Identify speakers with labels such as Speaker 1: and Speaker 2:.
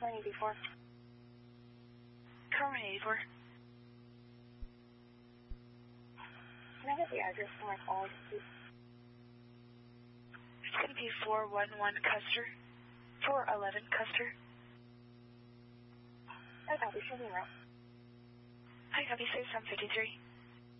Speaker 1: Carmen 84.
Speaker 2: Carmen 84.
Speaker 1: Can I get the address for my call, please?
Speaker 2: It's going to be 411 Custer. 411 Custer.
Speaker 1: I copy. Show me around.
Speaker 2: I copy 6753.